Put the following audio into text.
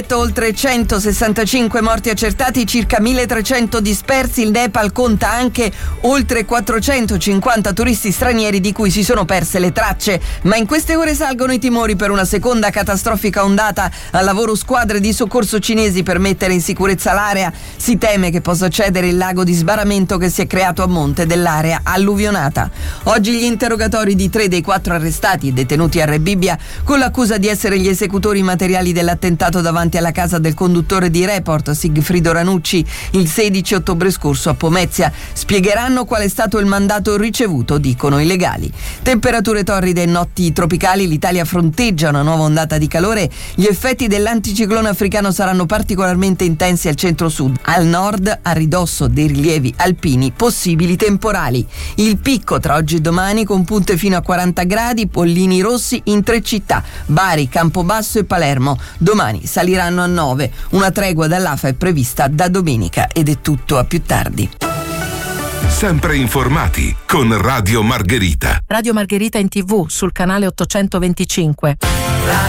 Oltre 165 morti accertati, circa 1300 dispersi. Il Nepal conta anche oltre 450 turisti stranieri di cui si sono perse le tracce. Ma in queste ore salgono i timori per una seconda catastrofica ondata. Al lavoro squadre di soccorso cinesi per mettere in sicurezza l'area. Si teme che possa cedere il lago di sbarramento che si è creato a monte dell'area alluvionata. Oggi gli interrogatori di 3 dei 4 arrestati e detenuti a Rebibbia con l'accusa di essere gli esecutori materiali dell'attentato davanti alla casa del conduttore di Report, Sigfrido Ranucci, il 16 ottobre scorso a Pomezia. Spiegheranno qual è stato il mandato ricevuto, dicono i legali. Temperature torride e notti tropicali. L'Italia fronteggia una nuova ondata di calore. Gli effetti dell'anticiclone africano saranno particolarmente intensi al centro-sud. Al nord, a ridosso dei rilievi alpini, possibili temporali. Il picco tra oggi e domani con punte fino a 40 gradi, pollini rossi in 3 città, Bari, Campobasso e Palermo. Domani saliranno a 9. Una tregua dall'AFA è prevista da domenica ed è tutto, a più tardi. Sempre informati con Radio Margherita. Radio Margherita in TV sul canale 825.